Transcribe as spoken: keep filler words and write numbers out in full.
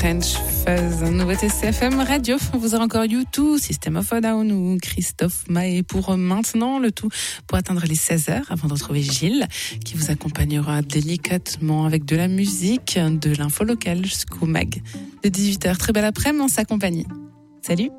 Tench Fuzz, nouveauté C F M Radio. Vous aurez encore U deux, System of a Down ou Christophe Maé pour maintenant, le tout pour atteindre les seize heures avant de retrouver Gilles qui vous accompagnera délicatement avec de la musique, de l'info locale jusqu'au mag de dix-huit heures. Très belle après-midi en sa compagnie. Salut!